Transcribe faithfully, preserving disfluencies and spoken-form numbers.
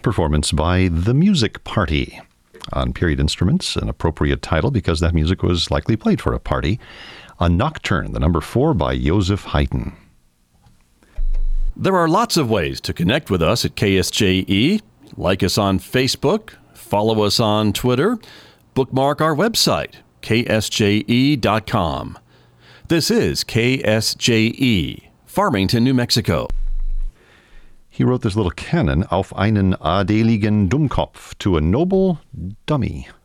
performance by The Music Party on Period Instruments, an appropriate title because that music was likely played for a party. A Nocturne, the number four by Joseph Haydn. There are lots of ways to connect with us at K S J E. Like us on Facebook, follow us on Twitter, bookmark our website, K S J E dot com. This is K S J E, Farmington, New Mexico. He wrote this little canon, Auf einen adeligen Dummkopf, to a noble dummy.